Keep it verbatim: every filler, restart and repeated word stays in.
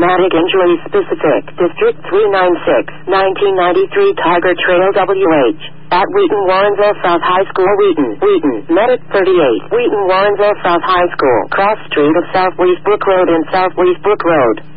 Traumatic Injury Specific, District three ninety-six, nineteen ninety-three Tiger Trail W H. At Wheaton Warrensville South High School, Wheaton, Wheaton, Medic thirty-eight, Wheaton Warrensville South High School, cross street of South Westbrook Road and South Westbrook Road.